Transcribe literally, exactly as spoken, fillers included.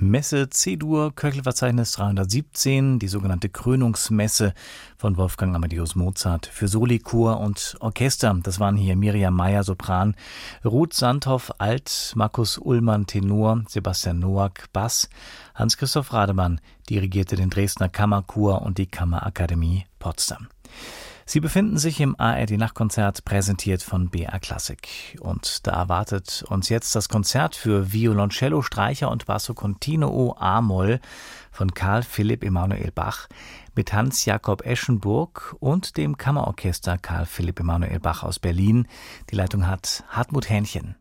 Messe C-Dur, Köchelverzeichnis dreihundertsiebzehn, die sogenannte Krönungsmesse von Wolfgang Amadeus Mozart für Soli, Chor und Orchester. Das waren hier Miriam Meyer, Sopran, Ruth Sandhoff, Alt, Markus Ullmann, Tenor, Sebastian Noack, Bass, Hans-Christoph Rademann dirigierte den Dresdner Kammerchor und die Kammerakademie Potsdam. Sie befinden sich im A R D-Nachtkonzert, präsentiert von B R Classic. Und da erwartet uns jetzt das Konzert für Violoncello, Streicher und Basso Continuo A-Moll von Carl Philipp Emanuel Bach mit Hans-Jakob Eschenburg und dem Kammerorchester Carl Philipp Emanuel Bach aus Berlin. Die Leitung hat Hartmut Hähnchen.